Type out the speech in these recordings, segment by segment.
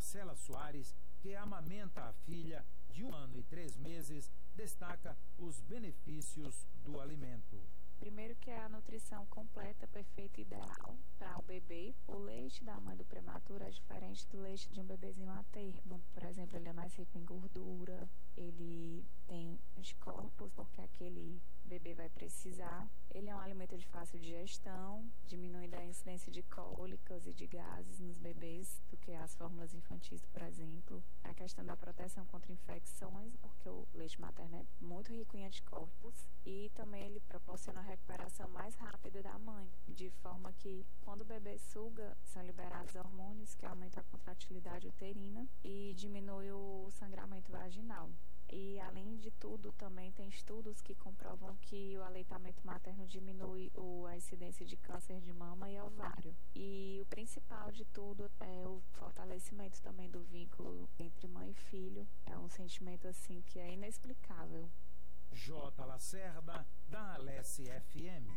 Marcela Soares, que amamenta a filha de 1 ano e 3 meses, destaca os benefícios do alimento. Primeiro que é a nutrição completa, perfeita e ideal para o bebê. O leite da mãe do prematuro é diferente do leite de um bebezinho a termo. Por exemplo, ele é mais rico em gordura, ele tem anticorpos, porque aquele bebê vai precisar. Ele é um alimento de fácil digestão, diminuindo a incidência de cólicas e de gases nos bebês do que as fórmulas infantis, por exemplo. A questão da proteção contra infecções, porque o leite materno é muito rico em anticorpos, e também ele proporciona a recuperação mais rápida da mãe, de forma que quando o bebê suga, são liberados hormônios que aumentam a contratilidade uterina e diminui o sangramento vaginal. E, além de tudo, também tem estudos que comprovam que o aleitamento materno diminui a incidência de câncer de mama e ovário. E o principal de tudo é o fortalecimento também do vínculo entre mãe e filho. É um sentimento, assim, que é inexplicável. J. Lacerda, da Alesse FM.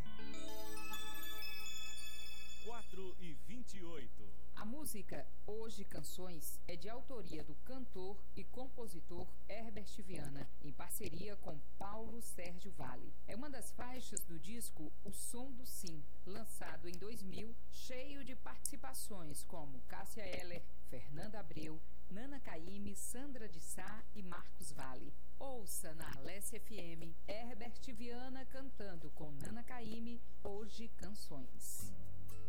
4h28. A música Hoje Canções é de autoria do cantor e compositor Herbert Viana, em parceria com Paulo Sérgio Vale. É uma das faixas do disco O Som do Sim, lançado em 2000, cheio de participações como Cássia Eller, Fernanda Abreu, Nana Caymmi, Sandra de Sá e Marcos Vale. Ouça na Alesse FM Herbert Viana cantando com Nana Caymmi Hoje Canções.